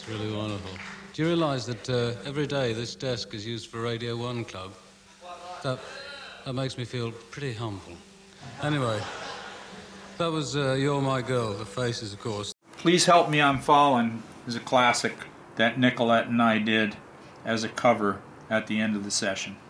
really wonderful. Do you realise that every day this desk is used for Radio 1 Club? That makes me feel pretty humble. Anyway, that was You're My Girl, The Faces, of course. Please Help Me, I'm Falling is a classic that Nicolette and I did as a cover at the end of the session.